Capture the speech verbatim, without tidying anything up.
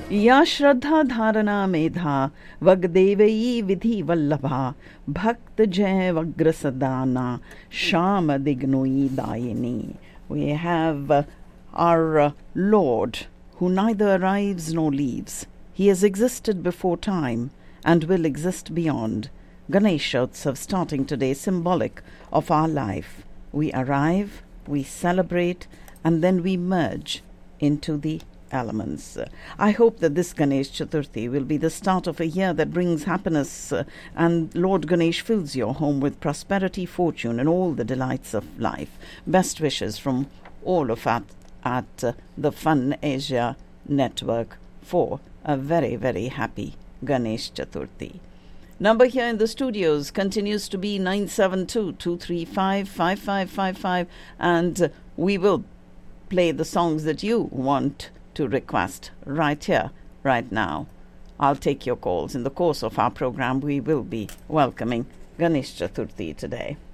या श्रद्धा धारणा मेधा वगदेवयी विधि वल्लभा भक्त जय वग्र Sadana Shyam दिग्नोई दायिनी. We have uh, our uh, Lord, who neither arrives nor leaves. He has existed before time and will exist beyond. Ganesha Utsav starting today, symbolic of our life. We arrive, we celebrate, and then we merge into the elements. Uh, I hope that this Ganesh Chaturthi will be the start of a year that brings happiness, uh, and Lord Ganesh fills your home with prosperity, fortune, and all the delights of life. Best wishes from all of us at uh, the Fun Asia Network for a very, very happy Ganesh Chaturthi. Number here in the studios continues to be nine seven two, two three five, five five five five, and uh, we will play the songs that you want to request right here, right now. I'll take your calls. In the course of our program, we will be welcoming Ganesh Chaturthi today.